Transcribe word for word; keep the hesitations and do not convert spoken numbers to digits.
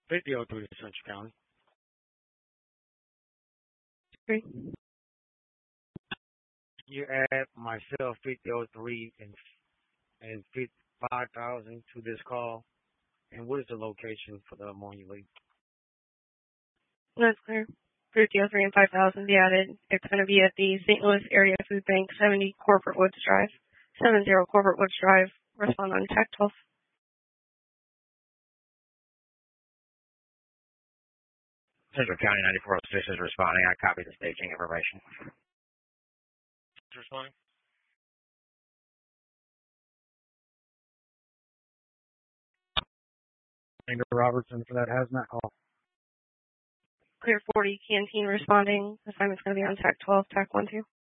fifty oh three to Central County. Three. You add myself fifty oh three and and five thousand to this call. And what is the location for the ammonia leak? That's clear. fifty oh three and five thousand be added. It's going to be at the Saint Louis Area Food Bank, seventy Corporate Woods Drive. seventy Corporate Woods Drive. Respond on Tech twelve. Central County ninety-four oh six is responding. I copy the staging information. Responding. Thank you, Robertson, for that hazmat call. Clear forty, Canteen responding. Assignment's going to be on Tech twelve, Tech one two.